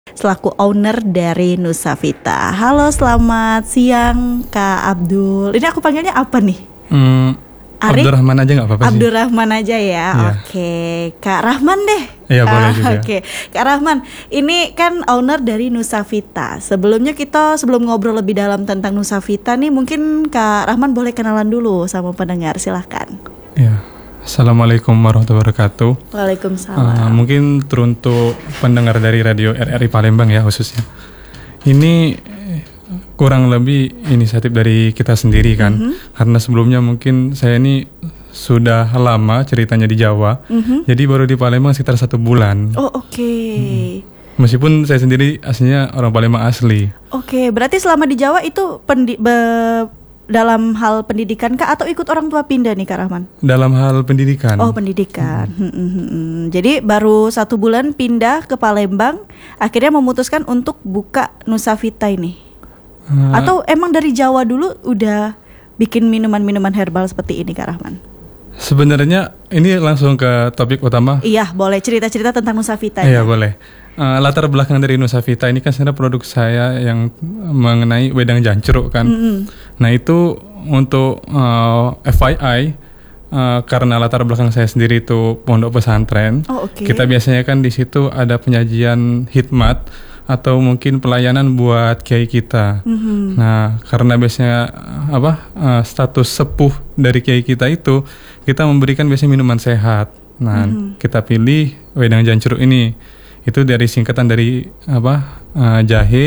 selaku owner dari Nusavita. Halo, selamat siang Kak Abdul. Ini aku panggilnya apa nih? Ari? Abdurrahman aja nggak apa-apa sih. Abdurrahman aja ya. Iya. Oke, Kak Rahman deh. Iya, boleh juga. Oke, Kak Rahman, ini kan owner dari Nusavita. Sebelum ngobrol lebih dalam tentang Nusavita nih, mungkin Kak Rahman boleh kenalan dulu sama pendengar, silahkan. Iya. Assalamualaikum warahmatullahi wabarakatuh. Waalaikumsalam. Mungkin teruntuk pendengar dari Radio RRI Palembang ya khususnya. Ini kurang lebih inisiatif dari kita sendiri kan. Karena sebelumnya mungkin saya ini sudah lama ceritanya di Jawa. Jadi baru di Palembang sekitar 1 bulan. Oh, oke. Meskipun saya sendiri aslinya orang Palembang asli. Oke, berarti selama di Jawa itu dalam hal pendidikan kah atau ikut orang tua pindah nih Kak Rahman? Dalam hal pendidikan. Oh, pendidikan. Jadi baru 1 bulan pindah ke Palembang, akhirnya memutuskan untuk buka Nusavita ini. Atau emang dari Jawa dulu udah bikin minuman-minuman herbal seperti ini Kak Rahman? Sebenarnya ini langsung ke topik utama. Iya, boleh cerita-cerita tentang Nusavita. Iya, boleh. Latar belakang dari Nusavita ini kan sebenarnya produk saya yang mengenai wedang jancuruk kan. Nah itu untuk FYI, karena latar belakang saya sendiri itu pondok pesantren. Oh, oke. Kita biasanya kan di situ ada penyajian khidmat atau mungkin pelayanan buat kiai kita. Nah, karena biasanya status sepuh dari kiai kita itu, kita memberikan biasanya minuman sehat. Nah, kita pilih wedang jancuruk ini. Itu dari singkatan dari jahe,